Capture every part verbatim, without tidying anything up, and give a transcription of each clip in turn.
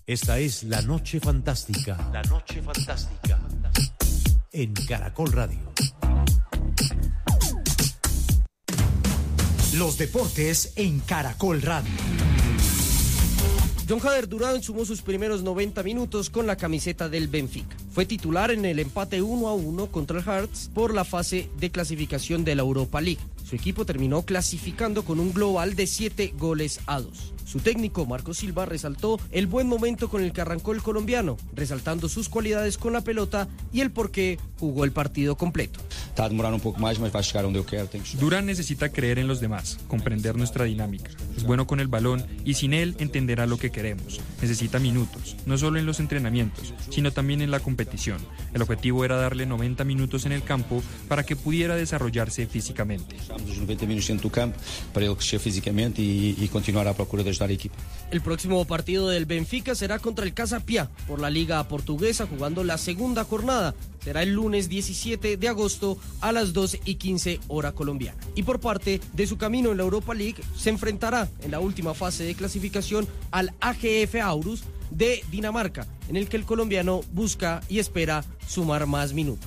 Esta es La Noche Fantástica. La Noche Fantástica. En Caracol Radio. Los deportes en Caracol Radio. John Jader Durán sumó sus primeros noventa minutos con la camiseta del Benfica. Fue titular en el empate uno a uno contra el Hearts por la fase de clasificación de la Europa League. Su equipo terminó clasificando con un global de siete goles a dos. Su técnico, Marco Silva, resaltó el buen momento con el que arrancó el colombiano, resaltando sus cualidades con la pelota y el por qué jugó el partido completo. Durán necesita creer en los demás, comprender nuestra dinámica. Es bueno con el balón y sin él entenderá lo que queremos. Necesita minutos, no solo en los entrenamientos, sino también en la competición. El objetivo era darle noventa minutos en el campo para que pudiera desarrollarse físicamente. El próximo partido del Benfica será contra el Casa Pia por la Liga Portuguesa, jugando la segunda jornada. Será el lunes diecisiete de agosto a las dos y quince hora colombiana. Y por parte de su camino en la Europa League, se enfrentará en la última fase de clasificación al A G F Aarhus de Dinamarca, en el que el colombiano busca y espera sumar más minutos.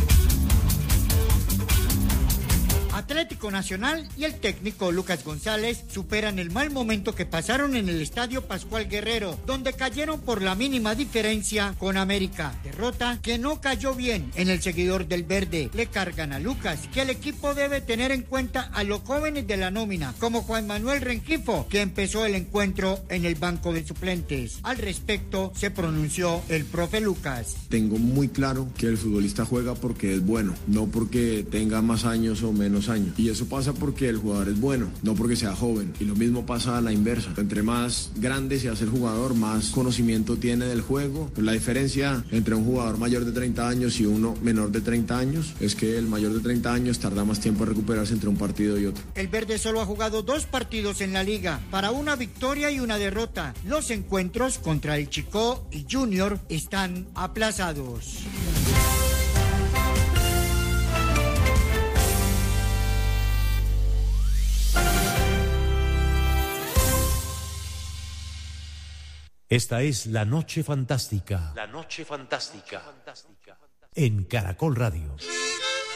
Atlético Nacional y el técnico Lucas González superan el mal momento que pasaron en el Estadio Pascual Guerrero, donde cayeron por la mínima diferencia con América. Derrota que no cayó bien en el seguidor del verde. Le cargan a Lucas que el equipo debe tener en cuenta a los jóvenes de la nómina, como Juan Manuel Rengifo, que empezó el encuentro en el banco de suplentes. Al respecto se pronunció el profe Lucas. Tengo muy claro que el futbolista juega porque es bueno, no porque tenga más años o menos años. Y eso pasa porque el jugador es bueno, no porque sea joven. Y lo mismo pasa a la inversa. Entre más grande se hace el jugador, más conocimiento tiene del juego. La diferencia entre un jugador mayor de treinta años y uno menor de treinta años es que el mayor de treinta años tarda más tiempo en recuperarse entre un partido y otro. El verde solo ha jugado dos partidos en la liga, para una victoria y una derrota. Los encuentros contra el Chicó y Junior están aplazados. Esta es La Noche Fantástica. La Noche Fantástica. En Caracol Radio.